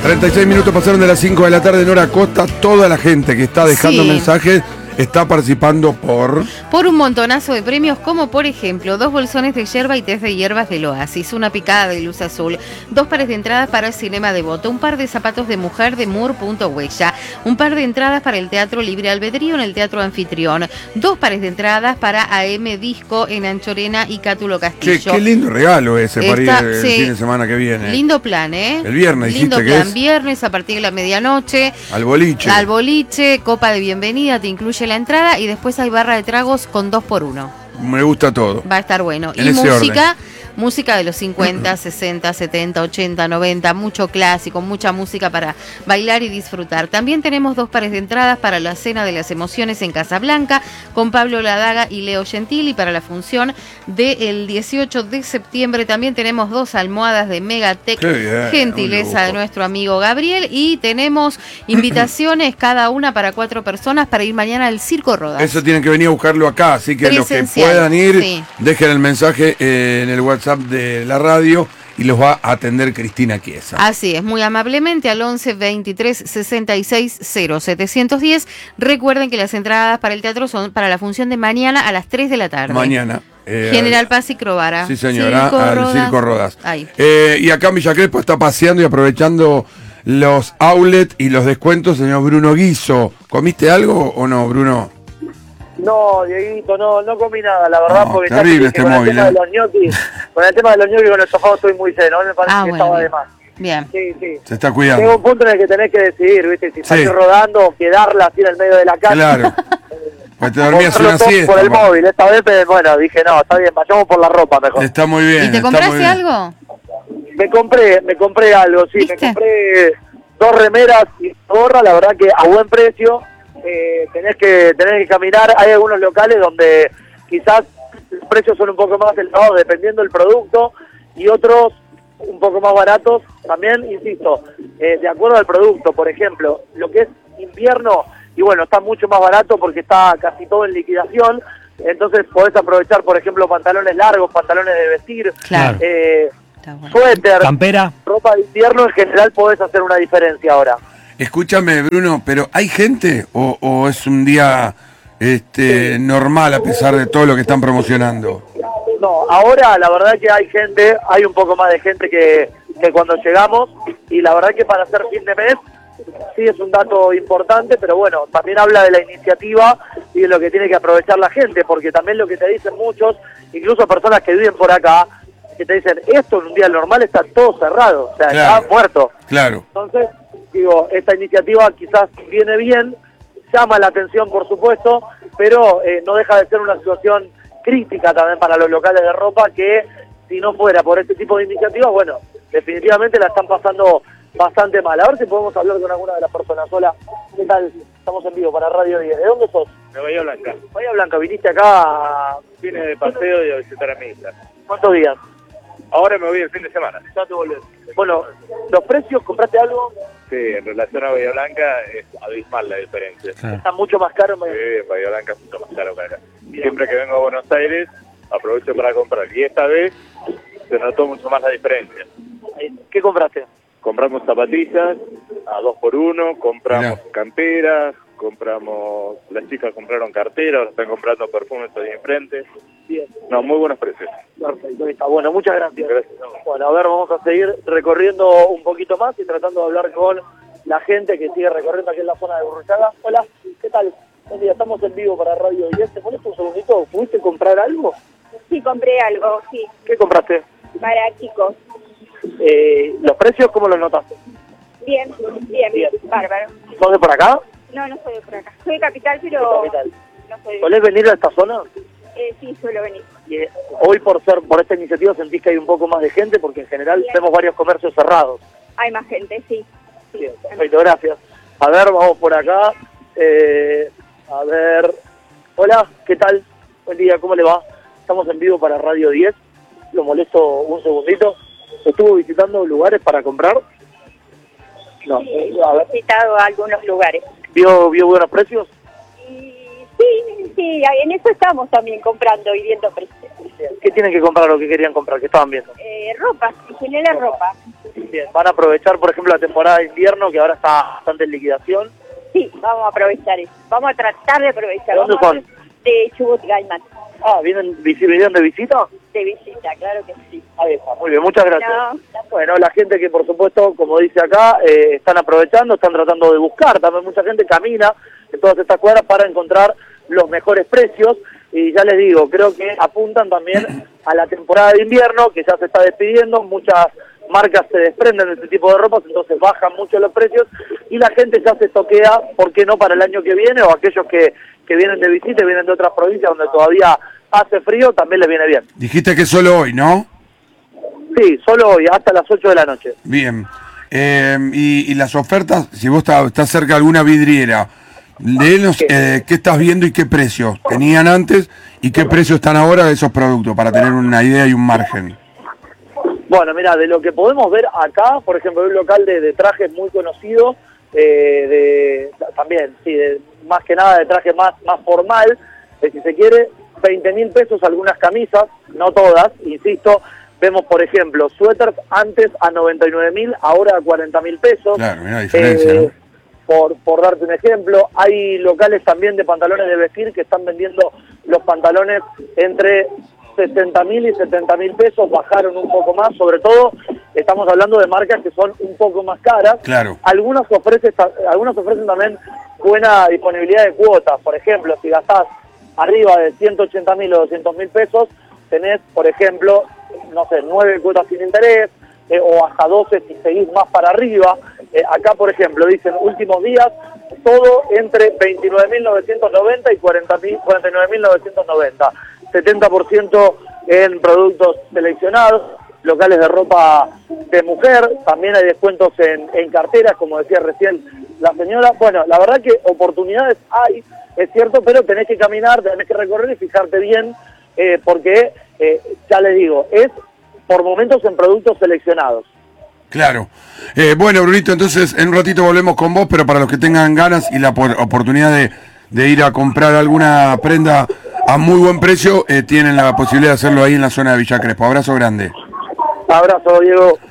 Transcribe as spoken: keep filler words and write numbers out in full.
treinta y seis minutos pasaron de las cinco de la tarde en hora costa. Toda la gente que está dejando Sí. mensajes está participando por... Por un montonazo de premios, como por ejemplo, dos bolsones de yerba y test de hierbas del Oasis, una picada de luz azul, dos pares de entradas para el Cinema Devoto, un par de zapatos de mujer de Moore.huella, un par de entradas para el Teatro Libre Albedrío en el Teatro Anfitrión, dos pares de entradas para A M Disco en Anchorena y Cátulo Che, Castillo. qué lindo regalo ese para ir Está- el sí. fin de semana que viene. Lindo plan, ¿eh? El viernes Lindo dijiste que plan, es. viernes a partir de la medianoche. Al boliche. Al boliche, copa de bienvenida, te incluye la entrada y después hay barra de tragos con dos por uno. Me gusta todo. Va a estar bueno. En Y ese música, música de los cincuenta, sesenta, setenta, ochenta, noventa, mucho clásico, mucha música para bailar y disfrutar. También tenemos dos pares de entradas para la Cena de las Emociones en Casablanca con Pablo Ladaga y Leo Gentili para la función del dieciocho de septiembre. También tenemos dos almohadas de Megatech, Qué bien, gentileza un lujo. de nuestro amigo Gabriel, y tenemos invitaciones cada una para cuatro personas para ir mañana al Circo Rodas. Eso tienen que venir a buscarlo acá, así que los que Presencial, puedan ir, sí. dejen el mensaje eh, en el WhatsApp de la radio y los va a atender Cristina Chiesa. Así es, muy amablemente al once, veintitrés, sesenta y seis, cero, setecientos diez. Recuerden que las entradas para el teatro son para la función de mañana a las tres de la tarde. Mañana. eh, General Paz y Crovara. Sí, señora, Circo al Rodas. Circo Rodas. Ahí. Eh, y acá en Villa Crespo está paseando y aprovechando los outlets y los descuentos, señor Bruno Guiso. ¿Comiste algo o no, Bruno? No, Dieguito, no, no comí nada, la verdad, No, porque terrible ya te dije, este con móvil, el tema ¿eh? de los ñoquis, con el tema de los ñoquis y con el estofado estoy muy seno, me parece Ah, que bueno, estaba bien. de más. Bien. Sí, sí. Se está Llega cuidando. un punto en el que tenés que decidir, ¿viste? Si salir Sí. rodando o quedarla así en el medio de la casa. Claro. Pues te dormías Comprarlo una todo siesta. por el pa- móvil, esta vez, pero bueno, dije, no, está bien, vayamos por la ropa mejor. Está muy bien. ¿Y te está compraste muy bien. algo? Me compré, me compré algo, sí, ¿Viste? me compré dos remeras y gorra, la verdad que a buen precio. Eh, tenés que tenés que caminar, hay algunos locales donde quizás los precios son un poco más elevados dependiendo del producto y otros un poco más baratos también, insisto, eh, de acuerdo al producto. Por ejemplo, lo que es invierno, y bueno, está mucho más barato porque está casi todo en liquidación, entonces podés aprovechar, por ejemplo, pantalones largos, pantalones de vestir, Claro. eh, Está bueno. suéter, Campera. ropa de invierno. En general podés hacer una diferencia ahora. Escúchame, Bruno, pero ¿hay gente o, o es un día este, normal a pesar de todo lo que están promocionando? No, ahora la verdad que hay gente, hay un poco más de gente que, que cuando llegamos, y la verdad que para hacer fin de mes sí es un dato importante, pero bueno, también habla de la iniciativa y de lo que tiene que aprovechar la gente, porque también lo que te dicen muchos, incluso personas que viven por acá, que te dicen, esto en un día normal está todo cerrado, o sea, Claro. está muerto. Claro. Entonces, digo, esta iniciativa quizás viene bien, llama la atención por supuesto, pero eh, no deja de ser una situación crítica también para los locales de ropa que si no fuera por este tipo de iniciativas, bueno, definitivamente la están pasando bastante mal. A ver si podemos hablar con alguna de las personas. Hola, ¿qué tal? Estamos en vivo para Radio diez. ¿De dónde sos? De Bahía Blanca. Bahía Blanca, viniste acá a... Vine de paseo y a visitar a mi hija. ¿Cuántos días? Ahora me voy el fin de semana. Ya te volvés. Bueno, ¿los precios? ¿Compraste algo? Sí, en relación a Bahía Blanca es abismal la diferencia. ¿Están mucho más caros? Sí, en Bahía Blanca es mucho más caro que acá. Siempre que vengo a Buenos Aires aprovecho para comprar. Y esta vez se notó mucho más la diferencia. ¿Qué compraste? Compramos zapatillas a dos por uno, compramos Mirá. camperas, compramos... Las chicas compraron carteras, ahora están comprando perfumes ahí enfrente. Bien. No, muy buenos precios. Perfecto, ahí está. Bueno, muchas gracias. Gracias. Bueno, a ver, vamos a seguir recorriendo un poquito más y tratando de hablar con la gente que sigue recorriendo aquí en la zona de Burruchaga. Hola, ¿qué tal? Buen día, estamos en vivo para Radio diez. ¿Te pones un segundito? ¿Pudiste comprar algo? Sí, compré algo, sí, ¿Qué compraste? para chicos. Eh, ¿Los precios cómo los notaste? Bien, bien, Bien. bárbaro. ¿Sos de por acá? No, no soy de por acá. Soy de Capital, pero ¿Qué tal? no soy de... ¿Solés venir a esta zona? Eh, sí, suelo venir. Y, eh, hoy por ser por esta iniciativa sentís que hay un poco más de gente porque en general Bien. vemos varios comercios cerrados. Hay más gente, sí. sí. Bien, perfecto, gracias. A ver, vamos por acá. Eh, a ver. Hola, ¿qué tal? Buen día, ¿cómo le va? Estamos en vivo para Radio diez. Lo molesto un segundito. ¿Estuvo visitando lugares para comprar? No, eh, a He ver. visitado algunos lugares. ¿Vio, vio buenos precios? Y sí, sí, en eso estamos también comprando y viendo precios. ¿Qué tienen que comprar o qué querían comprar? ¿Qué estaban viendo? Eh, ropa, en general ropa. Bien, van a aprovechar, por ejemplo, la temporada de invierno, que ahora está bastante en liquidación. Sí, vamos a aprovechar eso. Vamos a tratar de aprovechar. ¿De dónde Vamos a son? hacer De Chubut Gaiman. Ah, ¿vienen, visi- ¿vinieron de visita? De visita, claro que sí. Ahí está, muy bien, muchas gracias. No, Bueno, la gente que por supuesto, como dice acá, eh, están aprovechando, están tratando de buscar, también mucha gente camina en todas estas cuadras para encontrar los mejores precios, y ya les digo, creo que apuntan también a la temporada de invierno, que ya se está despidiendo, muchas marcas se desprenden de este tipo de ropas, entonces bajan mucho los precios, y la gente ya se toquea, ¿por qué no para el año que viene? O aquellos que, que vienen de visita, vienen de otras provincias donde todavía hace frío, también les viene bien. Dijiste que solo hoy, ¿no? Sí, solo hoy, hasta las ocho de la noche. Bien. Eh, y, y las ofertas, si vos estás, estás cerca de alguna vidriera, léenos eh, qué estás viendo y qué precios tenían antes y qué precios están ahora de esos productos, para tener una idea y un margen. Bueno, mira, de lo que podemos ver acá, por ejemplo, hay un local de, de trajes muy conocido, eh, de también, sí, de, más que nada de traje más, más formal, eh, si se quiere, veinte mil pesos algunas camisas, no todas, insisto. Vemos, por ejemplo, suéteres antes a noventa y nueve mil, ahora a cuarenta mil pesos. Claro, mira la diferencia, Eh, ¿no? Por, por darte un ejemplo, hay locales también de pantalones de vestir que están vendiendo los pantalones entre sesenta mil y setenta mil pesos, bajaron un poco más, sobre todo estamos hablando de marcas que son un poco más caras. Claro. Algunas ofrecen, algunas ofrecen también buena disponibilidad de cuotas, por ejemplo, si gastás arriba de ciento ochenta mil o doscientos mil pesos, tenés, por ejemplo, no sé, nueve cuotas sin interés, eh, o hasta doce si seguís más para arriba. Eh, acá, por ejemplo, dicen últimos días, todo entre veintinueve mil novecientos noventa y cuarenta y nueve mil novecientos noventa. setenta por ciento en productos seleccionados, locales de ropa de mujer, también hay descuentos en, en carteras, como decía recién la señora. Bueno, la verdad que oportunidades hay, es cierto, pero tenés que caminar, tenés que recorrer y fijarte bien, eh, porque, eh, ya les digo, es por momentos en productos seleccionados. Claro. Eh, bueno, Brunito, entonces en un ratito volvemos con vos, pero para los que tengan ganas y la por- oportunidad de, de ir a comprar alguna prenda a muy buen precio, eh, tienen la posibilidad de hacerlo ahí en la zona de Villa Crespo. Abrazo grande. Abrazo, Diego.